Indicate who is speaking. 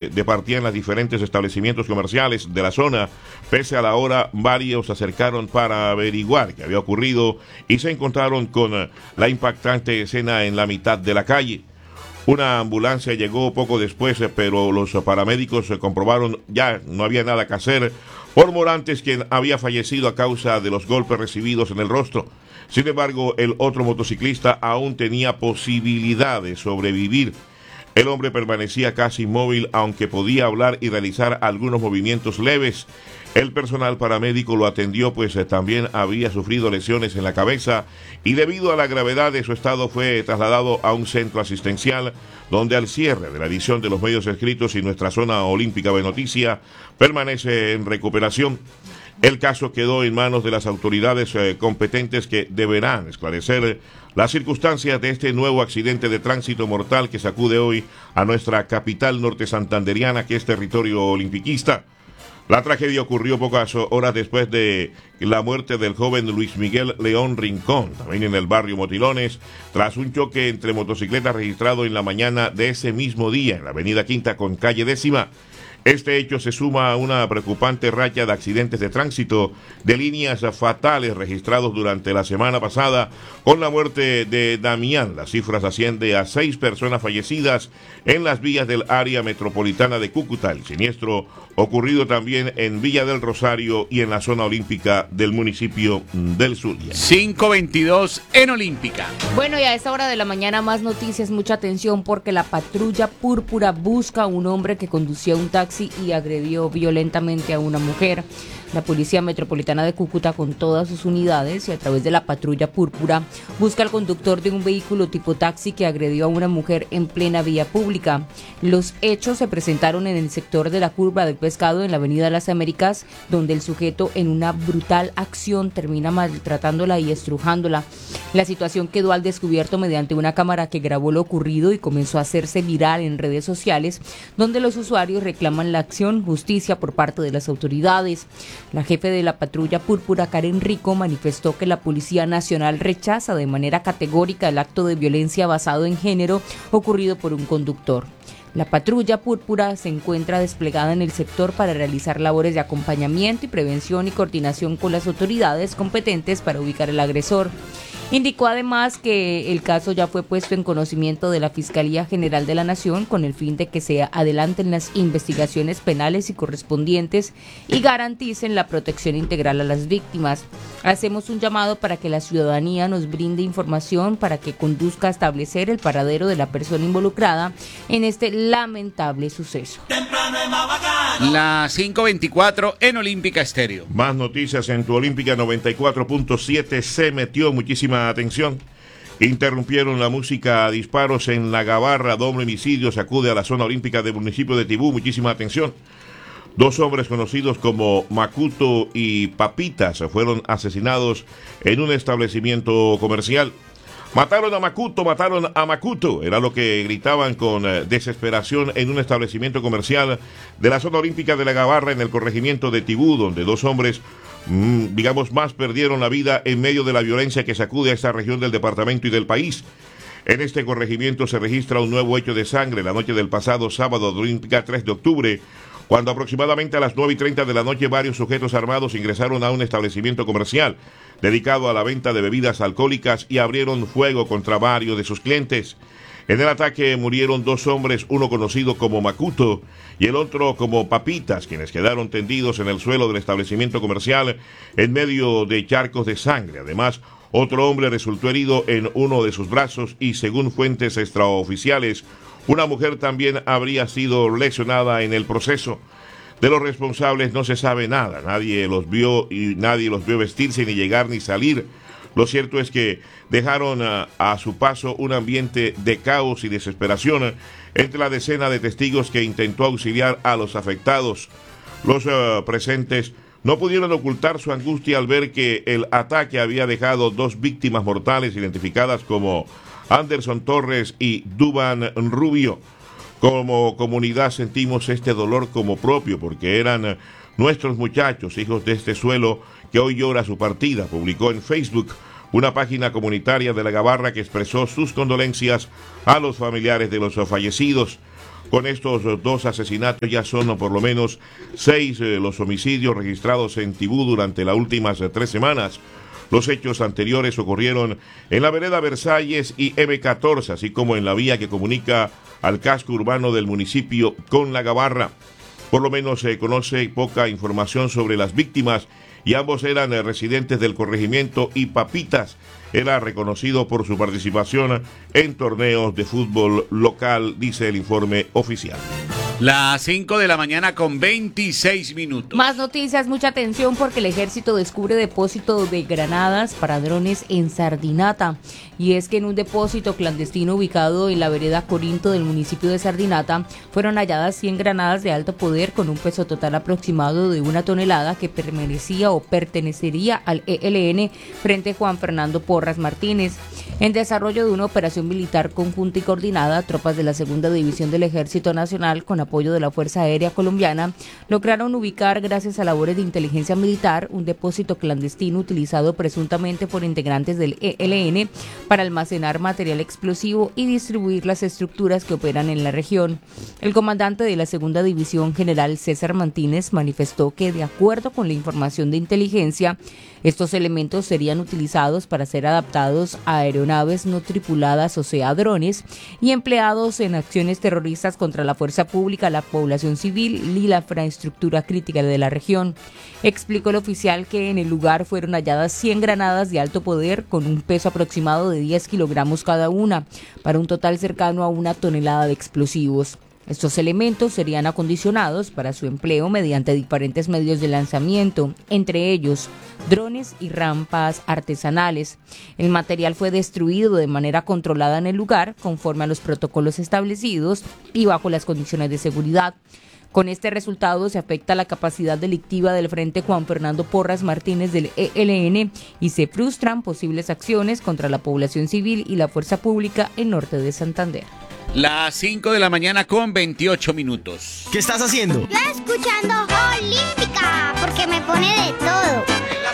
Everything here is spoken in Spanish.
Speaker 1: departían los diferentes establecimientos comerciales de la zona. Pese a la hora, varios se acercaron para averiguar qué había ocurrido y se encontraron con la impactante escena en la mitad de la calle. Una ambulancia llegó poco después, pero los paramédicos comprobaron ya no había nada que hacer por Morantes, quien había fallecido a causa de los golpes recibidos en el rostro. Sin embargo, el otro motociclista aún tenía posibilidad de sobrevivir. El hombre permanecía casi inmóvil, aunque podía hablar y realizar algunos movimientos leves. El personal paramédico lo atendió, pues también había sufrido lesiones en la cabeza y debido a la gravedad de su estado fue trasladado a un centro asistencial, donde al cierre de la edición de los medios escritos y nuestra zona olímpica de noticia permanece en recuperación. El caso quedó en manos de las autoridades competentes, que deberán esclarecer las circunstancias de este nuevo accidente de tránsito mortal que sacude hoy a nuestra capital norte santanderiana, que es territorio olimpiquista. La tragedia ocurrió pocas horas después de la muerte del joven Luis Miguel León Rincón, también en el barrio Motilones, tras un choque entre motocicletas registrado en la mañana de ese mismo día en la avenida Quinta con calle Décima. Este hecho se suma a una preocupante racha de accidentes de tránsito de líneas fatales registrados durante la semana pasada, con la muerte de Damián. Las cifras ascienden a 6 personas fallecidas en las vías del área metropolitana de Cúcuta. El siniestro ocurrido también en Villa del Rosario y en la zona olímpica del municipio del Zulia.
Speaker 2: 5:22 en Olímpica.
Speaker 3: Bueno, y a esta hora de la mañana más noticias, mucha atención, porque la patrulla púrpura busca a un hombre que conducía un taxi y agredió violentamente a una mujer. La Policía Metropolitana de Cúcuta, con todas sus unidades y a través de la patrulla púrpura, busca al conductor de un vehículo tipo taxi que agredió a una mujer en plena vía pública. Los hechos se presentaron en el sector de la Curva del Pescado, en la Avenida Las Américas, donde el sujeto, en una brutal acción, termina maltratándola y estrujándola. La situación quedó al descubierto mediante una cámara que grabó lo ocurrido y comenzó a hacerse viral en redes sociales, donde los usuarios reclaman la acción, justicia por parte de las autoridades. La jefe de la patrulla púrpura, Karen Rico, manifestó que la Policía Nacional rechaza de manera categórica el acto de violencia basado en género ocurrido por un conductor. La patrulla púrpura se encuentra desplegada en el sector para realizar labores de acompañamiento y prevención y coordinación con las autoridades competentes para ubicar al agresor. Indicó además que el caso ya fue puesto en conocimiento de la Fiscalía General de la Nación con el fin de que se adelanten las investigaciones penales y correspondientes y garanticen la protección integral a las víctimas. Hacemos un llamado para que la ciudadanía nos brinde información para que conduzca a establecer el paradero de la persona involucrada en este lamentable suceso.
Speaker 2: La 5:24 en Olímpica Estéreo.
Speaker 1: Más noticias en tu Olímpica 94.7. Se metió muchísima atención. Interrumpieron la música a disparos en La Gabarra. Doble homicidio sacude a la zona olímpica del municipio de Tibú. Muchísima atención. 2 hombres conocidos como Macuto y Papitas fueron asesinados en un establecimiento comercial. Mataron a Macuto, era lo que gritaban con desesperación en un establecimiento comercial de la zona olímpica de La Gabarra, en el corregimiento de Tibú, donde 2 hombres más perdieron la vida en medio de la violencia que sacude a esta región del departamento y del país. En este corregimiento se registra un nuevo hecho de sangre la noche del pasado sábado de Olímpica 3 de octubre, cuando aproximadamente a las 9:30 de la noche varios sujetos armados ingresaron a un establecimiento comercial dedicado a la venta de bebidas alcohólicas y abrieron fuego contra varios de sus clientes. En el ataque murieron 2 hombres, uno conocido como Macuto y el otro como Papitas, quienes quedaron tendidos en el suelo del establecimiento comercial en medio de charcos de sangre. Además, otro hombre resultó herido en uno de sus brazos y, según fuentes extraoficiales, una mujer también habría sido lesionada en el proceso. De los responsables no se sabe nada, nadie los vio y nadie los vio vestirse, ni llegar, ni salir. Lo cierto es que dejaron a su paso un ambiente de caos y desesperación entre la decena de testigos que intentó auxiliar a los afectados. Los presentes no pudieron ocultar su angustia al ver que el ataque había dejado 2 víctimas mortales identificadas como Anderson Torres y Duban Rubio. Como comunidad sentimos este dolor como propio, porque eran nuestros muchachos, hijos de este suelo, que hoy llora su partida, publicó en Facebook una página comunitaria de La Gabarra que expresó sus condolencias a los familiares de los fallecidos. Con estos dos asesinatos ya son por lo menos 6 los homicidios registrados en Tibú durante las últimas 3 semanas. Los hechos anteriores ocurrieron en la vereda Versalles y M14, así como en la vía que comunica al casco urbano del municipio con La Gabarra. Por lo menos se conoce poca información sobre las víctimas y ambos eran residentes del corregimiento y Papitas era reconocido por su participación en torneos de fútbol local, dice el informe oficial.
Speaker 2: Las 5 de la mañana con 26 minutos.
Speaker 3: Más noticias, mucha atención porque el ejército descubre depósito de granadas para drones en Sardinata. Y es que en un depósito clandestino ubicado en la vereda Corinto del municipio de Sardinata fueron halladas 100 granadas de alto poder con un peso total aproximado de 1 tonelada que pertenecería al ELN frente a Juan Fernando Porras Martínez. En desarrollo de una operación militar conjunta y coordinada, tropas de la Segunda División del Ejército Nacional con apoyo de la Fuerza Aérea Colombiana lograron ubicar, gracias a labores de inteligencia militar, un depósito clandestino utilizado presuntamente por integrantes del ELN para almacenar material explosivo y distribuir las estructuras que operan en la región. El comandante de la Segunda División, general César Martínez, manifestó que, de acuerdo con la información de inteligencia, estos elementos serían utilizados para ser adaptados a aeronaves no tripuladas, o sea, drones, y empleados en acciones terroristas contra la fuerza pública, la población civil y la infraestructura crítica de la región. Explicó el oficial que en el lugar fueron halladas 100 granadas de alto poder con un peso aproximado de 10 kilogramos cada una, para un total cercano a 1 tonelada de explosivos. Estos elementos serían acondicionados para su empleo mediante diferentes medios de lanzamiento, entre ellos drones y rampas artesanales. El material fue destruido de manera controlada en el lugar, conforme a los protocolos establecidos y bajo las condiciones de seguridad. Con este resultado se afecta la capacidad delictiva del Frente Juan Fernando Porras Martínez del ELN y se frustran posibles acciones contra la población civil y la fuerza pública en norte de Santander.
Speaker 2: Las 5 de la mañana con 28 minutos.
Speaker 4: ¿Qué estás haciendo?
Speaker 5: Yo escuchando Olímpica, porque me pone de todo.